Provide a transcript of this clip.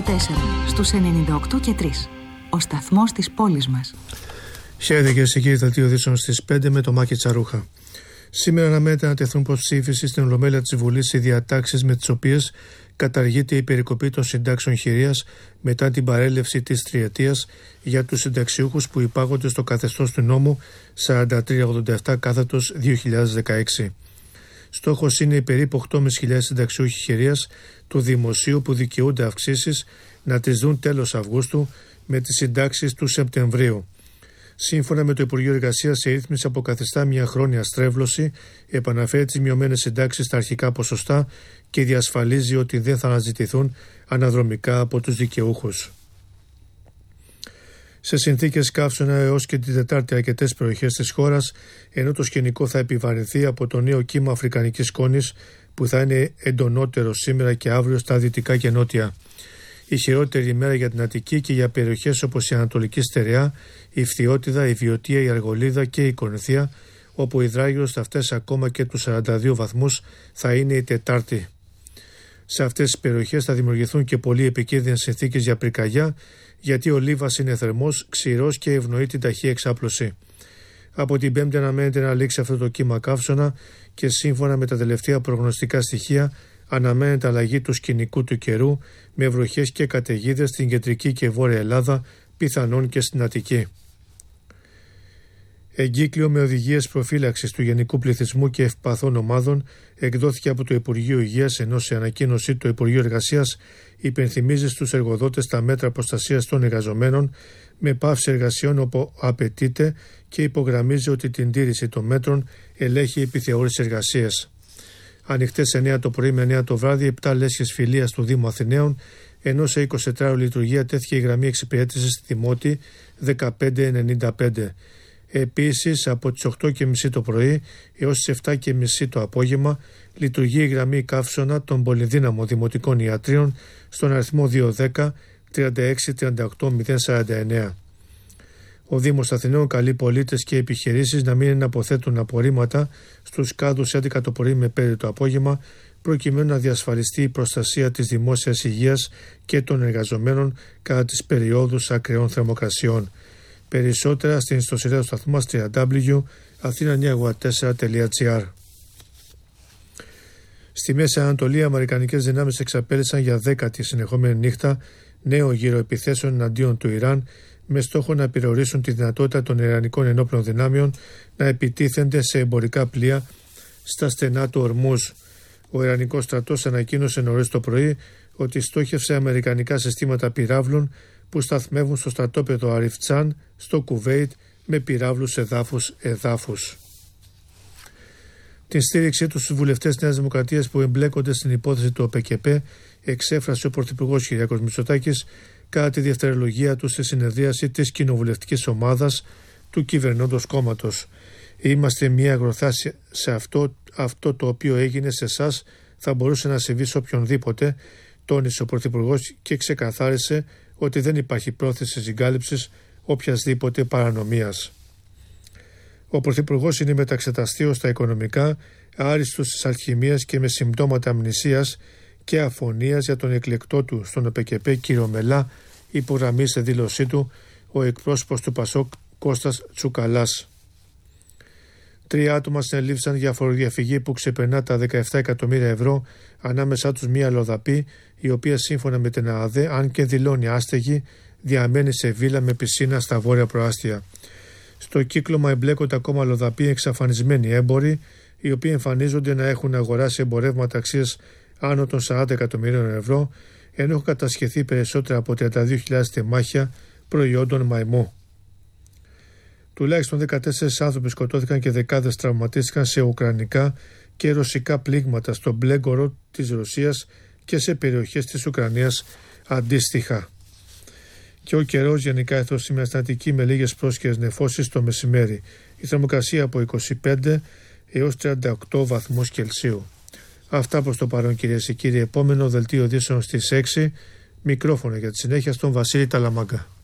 στους 98 και 3. Ο σταθμός της πόλης μας. Χαίρετε κυρίες και κύριοι, δελτίο ειδήσεων στις 5 με το Μάκη Τσαρούχα. Σήμερα αναμένεται να τεθούν προς ψήφιση στην Ολομέλεια της Βουλής οι διατάξεις με τις οποίες καταργείται η περικοπή των συντάξεων χειρίας μετά την παρέλευση της τριετίας για τους συνταξιούχους που υπάγονται στο καθεστώς του νόμου 4387/2016. Στόχος είναι οι περίπου 8.500 συνταξιούχοι χειρίας του δημοσίου που δικαιούνται αυξήσεις να τις δουν τέλος Αυγούστου με τις συντάξεις του Σεπτεμβρίου. Σύμφωνα με το Υπουργείο Εργασίας, η ρύθμιση αποκαθιστά μια χρόνια στρέβλωση, επαναφέρει τις μειωμένες συντάξεις στα αρχικά ποσοστά και διασφαλίζει ότι δεν θα αναζητηθούν αναδρομικά από τους δικαιούχους. Σε συνθήκες καύσωνα έως και την Τετάρτη αρκετές περιοχές της χώρας, ενώ το σκηνικό θα επιβαρυνθεί από το νέο κύμα αφρικανικής σκόνης που θα είναι εντονότερο σήμερα και αύριο στα δυτικά και νότια. Η χειρότερη ημέρα για την Αττική και για περιοχές όπως η Ανατολική Στερεά, η Φθιώτιδα, η Βιωτία, η Αργολίδα και η Κορινθία, όπου η Δράγιος θα φτάσει ακόμα και τους 42 βαθμούς, θα είναι η Τετάρτη. Σε αυτές τις περιοχές θα δημιουργηθούν και πολύ επικίνδυνες συνθήκες για πυρκαγιά, γιατί ο Λίβας είναι θερμός, ξηρός και ευνοεί την ταχύ εξάπλωση. Από την Πέμπτη αναμένεται να λήξει αυτό το κύμα καύσωνα και σύμφωνα με τα τελευταία προγνωστικά στοιχεία αναμένεται αλλαγή του σκηνικού του καιρού με βροχές και καταιγίδες στην κεντρική και βόρεια Ελλάδα, πιθανόν και στην Αττική. Εγκύκλιο με οδηγίες προφύλαξης του γενικού πληθυσμού και ευπαθών ομάδων εκδόθηκε από το Υπουργείο Υγείας, ενώ σε ανακοίνωσή το Υπουργείο Εργασίας υπενθυμίζει στους εργοδότες τα μέτρα προστασίας των εργαζομένων με πάυση εργασιών όπου απαιτείται και υπογραμμίζει ότι την τήρηση των μέτρων ελέγχει η επιθεώρηση εργασίας. Ανοιχτές 9 το πρωί με 9 το βράδυ, 7 λέσχες φιλίας του Δήμου Αθηναίων, ενώ σε 24 λειτουργία τέθηκε η γραμμή εξυπηρέτησης στη Δημότη 1595. Επίσης, από τις 8.30 το πρωί έως τις 7.30 το απόγευμα λειτουργεί η γραμμή καύσωνα των πολυδύναμων δημοτικών ιατρίων στον αριθμό 210 36 38 049. Ο Δήμος Αθηναίων καλεί πολίτες και επιχειρήσεις να μην αποθέτουν απορρίμματα στους κάδους 11 το πρωί με 5 το απόγευμα, προκειμένου να διασφαλιστεί η προστασία της δημόσιας υγείας και των εργαζομένων κατά τις περιόδους ακραίων θερμοκρασιών. Περισσότερα στην ιστοσελίδα του σταθμού μας www.athena984.gr. Στη Μέση Ανατολή, οι αμερικανικές δυνάμεις εξαπέλυσαν για 10η συνεχόμενη νύχτα νέο γύρο επιθέσεων εναντίον του Ιράν, με στόχο να περιορίσουν τη δυνατότητα των ιρανικών ενόπλων δυνάμεων να επιτίθενται σε εμπορικά πλοία στα στενά του Ορμούζ. Ο Ιρανικός στρατός ανακοίνωσε νωρίς το πρωί ότι στόχευσε αμερικανικά συστήματα πυράβλων που σταθμεύουν στο στρατόπεδο Αριφτσάν στο Κουβέιτ με πυράβλους εδάφους. Την στήριξή του στους βουλευτές της Νέας Δημοκρατίας που εμπλέκονται στην υπόθεση του ΟΠΚΠ εξέφρασε ο Πρωθυπουργός Κυριάκος Μητσοτάκης κατά τη δευτερολογία του στη συνεδρίαση της κοινοβουλευτικής ομάδας του κυβερνώντος κόμματος. Είμαστε μια αγροθάση σε αυτό το οποίο έγινε σε εσάς θα μπορούσε να συμβεί σε οποιονδήποτε, τόνισε ο Πρωθυπουργός και ξεκαθάρισε ότι δεν υπάρχει πρόθεση συγκάλυψης οποιασδήποτε παρανομίας. Ο Πρωθυπουργός είναι μεταξεταστείο στα οικονομικά, άριστος της αλχημίας και με συμπτώματα αμνησίας και αφωνίας για τον εκλεκτό του στον ΟΠΚΠ κύριο Μελά, υπογραμμίζει σε δήλωσή του ο εκπρόσωπος του Πασόκ Κώστας Τσουκαλάς. 3 άτομα συνελήφθησαν για φοροδιαφυγή που ξεπερνά τα 17 εκατομμύρια ευρώ, ανάμεσά τους μία αλλοδαπή, η οποία σύμφωνα με την ΑΑΔΕ, αν και δηλώνει άστεγη, διαμένει σε βίλα με πισίνα στα βόρεια προάστια. Στο κύκλωμα εμπλέκονται ακόμα αλλοδαποί εξαφανισμένοι έμποροι, οι οποίοι εμφανίζονται να έχουν αγοράσει εμπορεύματα αξίας άνω των 40 εκατομμυρίων ευρώ, ενώ έχουν κατασχεθεί περισσότερα από 32.000 τεμάχια προϊόντων μαϊμού. Τουλάχιστον 14 άνθρωποι σκοτώθηκαν και δεκάδες τραυματίστηκαν σε ουκρανικά και ρωσικά πλήγματα στο Μπλέγκορο της Ρωσίας και σε περιοχές της Ουκρανίας αντίστοιχα. Και ο καιρός γενικά εδώ σήμερα στην Αττική με λίγες πρόσκαιρες νεφώσεις το μεσημέρι. Η θερμοκρασία από 25 έως 38 βαθμούς Κελσίου. Αυτά προς το παρόν κυρίες και κύριοι. Επόμενο δελτίο ειδήσεων στις 6. Μικρόφωνο για τη συνέχεια στον Βασίλη Ταλαμάγκα.